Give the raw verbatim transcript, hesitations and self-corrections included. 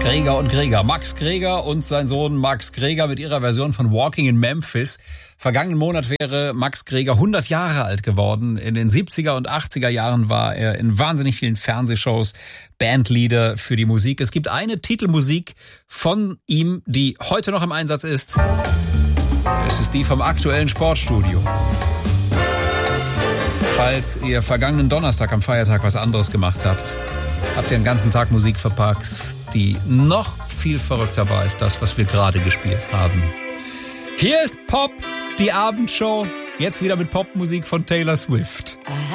Greger und Greger. Max Greger und sein Sohn Max Greger mit ihrer Version von Walking in Memphis. Vergangenen Monat wäre Max Greger hundert Jahre alt geworden. In den siebziger und achtziger Jahren war er in wahnsinnig vielen Fernsehshows Bandleader für die Musik. Es gibt eine Titelmusik von ihm, die heute noch im Einsatz ist. Es ist die vom aktuellen Sportstudio. Falls ihr vergangenen Donnerstag am Feiertag was anderes gemacht habt, habt ihr den ganzen Tag Musik verpackt, die noch viel verrückter war als das, was wir gerade gespielt haben. Hier ist Pop, die Abendshow, jetzt wieder mit Popmusik von Taylor Swift.